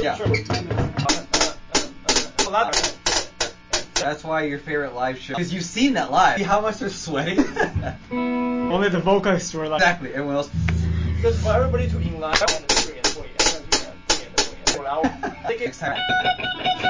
Yeah. Sure. That's why your favorite live show. Because you've seen that live. See how much they're sweating? Only the vocalists were like. Exactly. Everyone else. Because for everybody to in line and 3 and 20 and 20 and 20 and 20 and 20. Next time.